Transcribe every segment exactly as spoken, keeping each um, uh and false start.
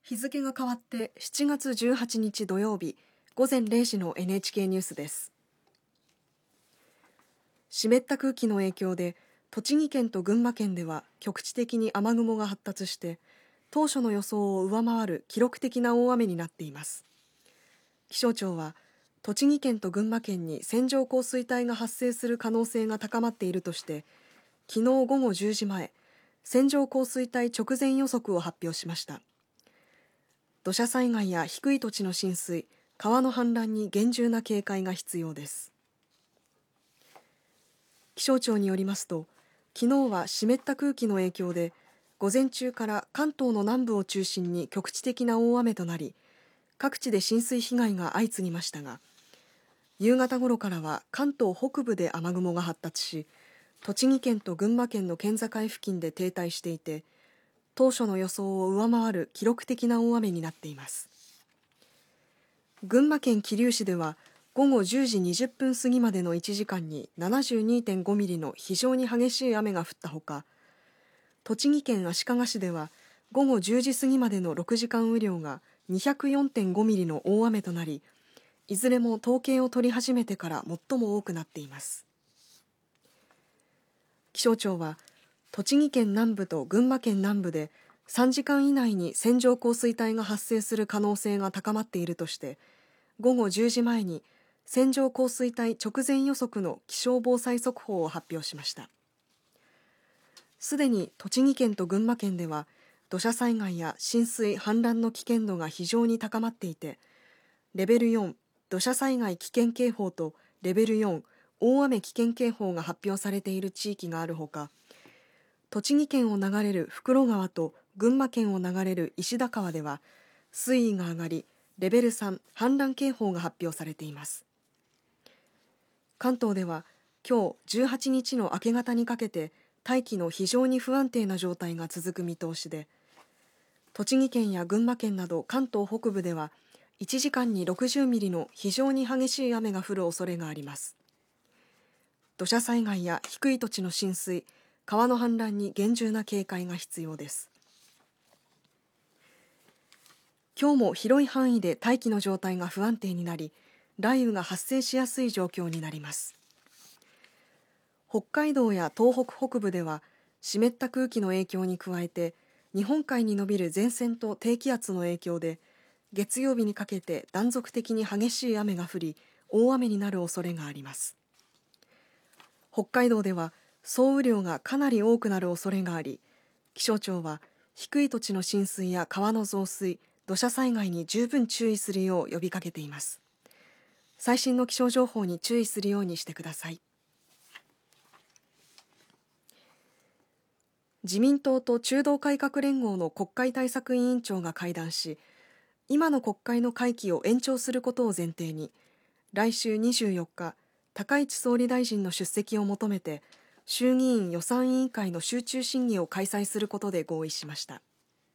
日付が変わってしちがつじゅうはちにち土曜日午前れいじの エヌエイチケー ニュースです。湿った空気の影響で栃木県と群馬県では局地的に雨雲が発達して当初の予想を上回る記録的な大雨になっています。気象庁は栃木県と群馬県に線状降水帯が発生する可能性が高まっているとして昨日午後じゅうじまえ線状降水帯直前予測を発表しました。土砂災害や低い土地の浸水、川の氾濫に厳重な警戒が必要です。気象庁によりますと、昨日は湿った空気の影響で、午前中から関東の南部を中心に局地的な大雨となり、各地で浸水被害が相次ぎましたが、夕方頃からは関東北部で雨雲が発達し、栃木県と群馬県の県境付近で停滞していて、当初の予想を上回る記録的な大雨になっています。群馬県桐生市では午後じゅうじにじゅっぷん過ぎまでのいちじかんに ななじゅうにてんご ミリの非常に激しい雨が降ったほか、栃木県足利市では午後じゅうじ過ぎまでのろくじかん雨量が にひゃくよんてんご ミリの大雨となり、いずれも統計を取り始めてから最も多くなっています。気象庁は栃木県南部と群馬県南部でさんじかん以内に線状降水帯が発生する可能性が高まっているとして午後じゅうじまえに線状降水帯直前予測の気象防災速報を発表しました。すでに栃木県と群馬県では土砂災害や浸水氾濫の危険度が非常に高まっていて、レベルよん土砂災害危険警報とレベルよん大雨危険警報が発表されている地域があるほか、栃木県を流れる袋川と群馬県を流れる石田川では水位が上がりレベルさん氾濫警報が発表されています。関東では今日じゅうはちにちの明け方にかけて大気の非常に不安定な状態が続く見通しで、栃木県や群馬県など関東北部ではいちじかんにろくじゅうミリの非常に激しい雨が降る恐れがあります。土砂災害や低い土地の浸水、川の氾濫に厳重な警戒が必要です。今日も広い範囲で大気の状態が不安定になり、雷雨が発生しやすい状況になります。北海道や東北北部では湿った空気の影響に加えて日本海に延びる前線と低気圧の影響で月曜日にかけて断続的に激しい雨が降り大雨になる恐れがあります。北海道では総雨量がかなり多くなる恐れがあり、気象庁は低い土地の浸水や川の増水、土砂災害に十分注意するよう呼びかけています。最新の気象情報に注意するようにしてください。自民党と中道改革連合の国会対策委員長が会談し、今の国会の会期を延長することを前提に、来週にじゅうよっか、高市総理大臣の出席を求めて、衆議院予算委員会の集中審議を開催することで合意しました。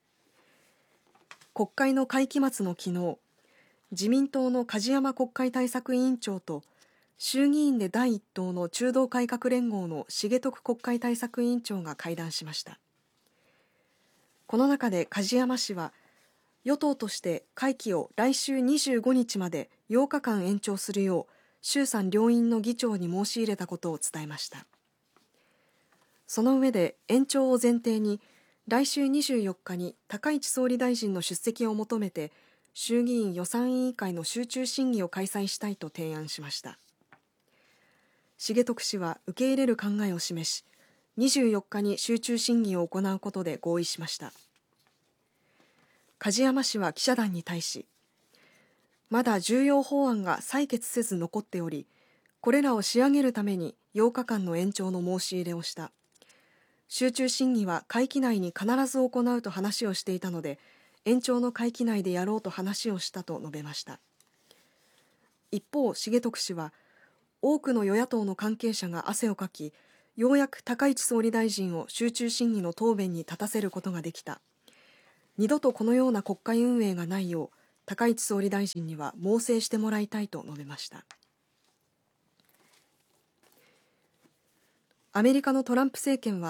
国会の会期末の昨日、自民党の梶山国会対策委員長と衆議院で第一党の中道改革連合の重徳国会対策委員長が会談しました。この中で梶山氏は、与党として会期を来週にじゅうごにちまでようかかん延長するよう衆参両院の議長に申し入れたことを伝えました。その上で延長を前提に来週にじゅうよっかに高市総理大臣の出席を求めて衆議院予算委員会の集中審議を開催したいと提案しました。重徳氏は受け入れる考えを示し、にじゅうよっかに集中審議を行うことで合意しました。梶山氏は記者団に対し、まだ重要法案が採決せず残っており、これらを仕上げるためにようかかんの延長の申し入れをした。集中審議は会期内に必ず行うと話をしていたので、延長の会期内でやろうと話をしたと述べました。一方、重徳氏は、多くの与野党の関係者が汗をかき、ようやく高市総理大臣を集中審議の答弁に立たせることができた。二度とこのような国会運営がないよう、高市総理大臣には猛省してもらいたいと述べました。アメリカのトランプ政権は、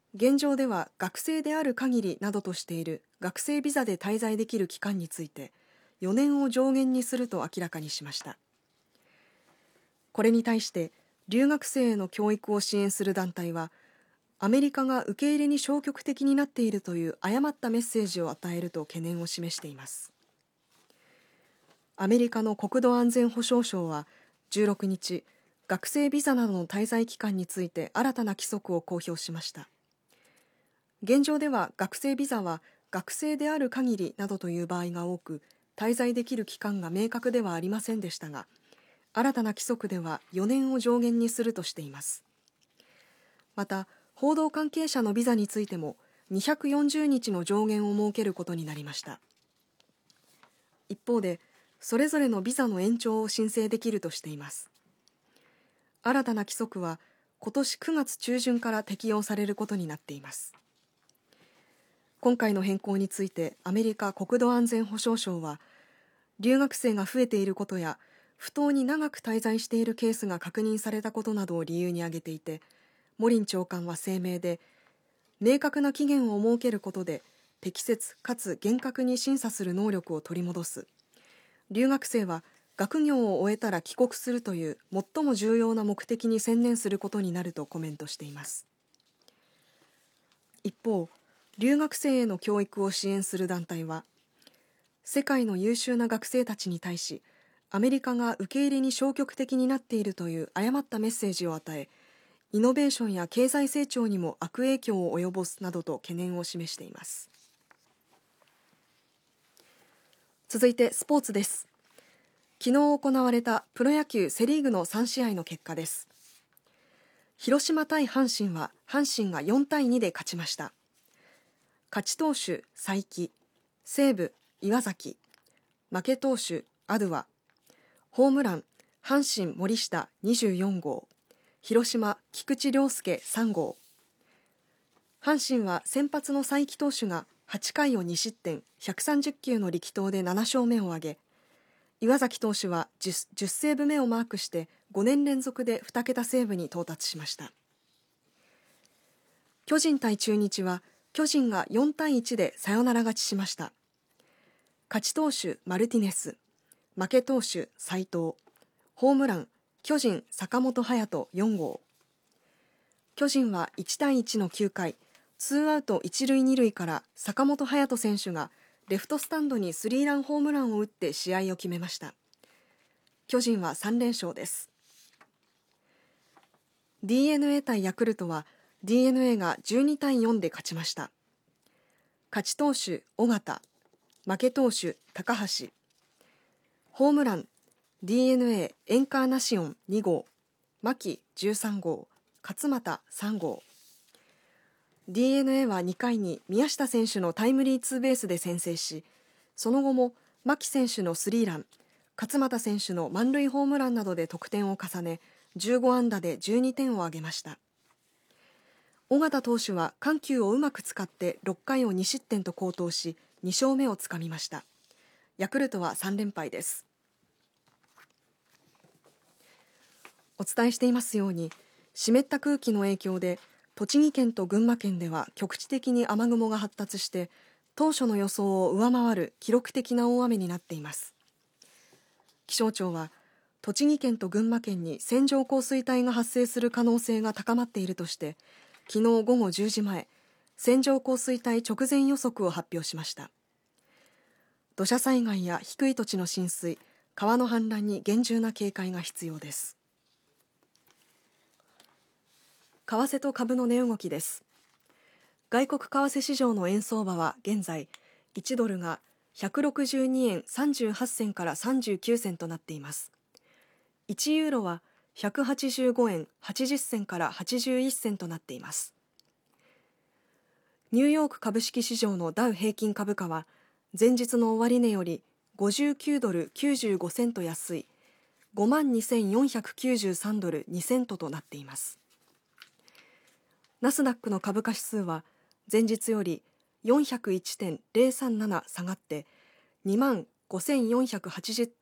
現状では学生である限りなどとしている学生ビザで滞在できる期間についてよねんを上限にすると明らかにしました。これに対して留学生への教育を支援する団体は、アメリカが受け入れに消極的になっているという誤ったメッセージを与えると懸念を示しています。アメリカの国土安全保障省はじゅうろくにち、学生ビザなどの滞在期間について新たな規則を公表しました。現状では学生ビザは学生である限りなどという場合が多く、滞在できる期間が明確ではありませんでしたが、新たな規則ではよねんを上限にするとしています。また、報道関係者のビザについてもにひゃくよんじゅうにちの上限を設けることになりました。一方で、それぞれのビザの延長を申請できるとしています。新たな規則は今年くがつちゅうじゅんから適用されることになっています。今回の変更についてアメリカ国土安全保障省は、留学生が増えていることや不当に長く滞在しているケースが確認されたことなどを理由に挙げていて、モリン長官は声明で、明確な期限を設けることで適切かつ厳格に審査する能力を取り戻す、留学生は学業を終えたら帰国するという最も重要な目的に専念することになるとコメントしています。一方、留学生への教育を支援する団体は、世界の優秀な学生たちに対し、アメリカが受け入れに消極的になっているという誤ったメッセージを与え、イノベーションや経済成長にも悪影響を及ぼすなどと懸念を示しています。続いてスポーツです。昨日行われたプロ野球セリーグのさんしあいの結果です。広島対阪神は阪神がよんたいにで勝ちました。勝ち投手才木、西武岩崎、負け投手アドゥア、ホームラン阪神森下にじゅうよんごう、広島菊池涼介さんごう。阪神は先発の才木投手がはちかいをにしってんひゃくさんじゅっきゅうの力投でななしょうめを挙げ、岩崎投手は 10, じゅっセーブ目をマークしてごねんれんぞくでにけたセーブに到達しました。巨人対中日は巨人がよんたいいちでサヨナラ勝ちしました。勝ち投手マルティネス、負け投手斉藤、ホームラン巨人坂本勇人よんごう。巨人はいちたいいちのきゅうかい、ツーアウトいちるいにるいから坂本勇人選手がレフトスタンドにスリーランホームランを打って試合を決めました。巨人はさんれんしょうです。 ディーエヌエー 対ヤクルトは ディーエヌエー がじゅうにたいよんで勝ちました。勝ち投手尾形、負け投手高橋、ホームラン ディーエヌエー エンカーナシオンにごう、牧じゅうさんごう、勝俣さんごう。 ディーエヌエー はにかいに宮下選手のタイムリーツーベースで先制し、その後も牧選手のスリーラン、勝俣選手の満塁ホームランなどで得点を重ね、じゅうごあんだでじゅうにてんを挙げました。尾形投手は緩急をうまく使ってろっかいをにしってんと好投し、にしょうめをつかみました。ヤクルトはさんれんぱいです。お伝えしていますように、湿った空気の影響で栃木県と群馬県では局地的に雨雲が発達して当初の予想を上回る記録的な大雨になっています。気象庁は栃木県と群馬県に線状降水帯が発生する可能性が高まっているとして、昨日ごごじゅうじまえ、線状降水帯直前予測を発表しました。土砂災害や低い土地の浸水、川の氾濫に厳重な警戒が必要です。為替と株の値動きです。外国為替市場の円相場は現在いちドルがひゃくろくじゅうにえんさんじゅうはっせんからさんじゅうきゅうせんとなっています。いちユーロはひゃくはちじゅうごえんはちじゅっせんからはちじゅういっせんとなっています。ニューヨーク株式市場のダウ平均株価は前日の終値よりごじゅうきゅうドルきゅうじゅうごセント安い ごまんにせんよんひゃくきゅうじゅうさんドルにセントとなっています。ナスダックの株価指数は前日より よんひゃくいちてんゼロさんなな 下がって にまんごせんよんひゃくはちじゅう